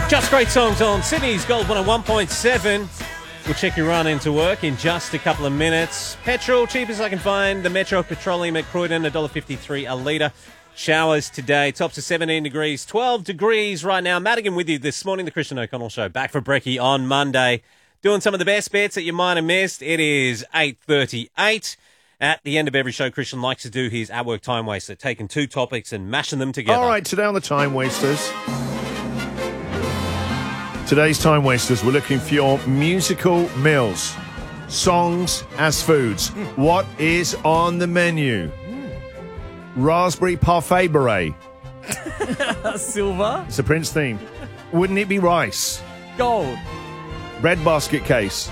Just great songs on Sydney's Gold 101.7. We'll check your run into work in just a couple of minutes. Petrol, cheapest I can find. The Metro Petroleum at Croydon, $1.53 a litre. Showers today. Tops of 17 degrees, 12 degrees right now. Madigan with you this morning. The Christian O'Connell Show. Back for brekkie on Monday. Doing some of the best bets that you might have missed. It is 8:38. At the end of every show, Christian likes to do his at-work time waster, taking two topics and mashing them together. All right, today on the Time Wasters. Today's Time Wasters, we're looking for your musical meals. Songs as foods. What is on the menu? Raspberry parfait beret. Silver. It's a Prince theme. Wouldn't it be rice? Gold. Bread basket case.